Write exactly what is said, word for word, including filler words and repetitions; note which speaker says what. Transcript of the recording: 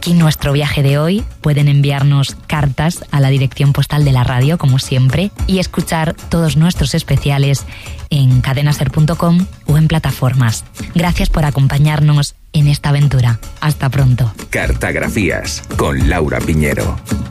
Speaker 1: aquí nuestro viaje de hoy. Pueden enviarnos cartas a la dirección postal de la radio, como siempre, y escuchar todos nuestros especiales en cadenaser punto com o en plataformas. Gracias por acompañarnos en esta aventura. Hasta pronto.
Speaker 2: Cartagrafías con Laura Piñero.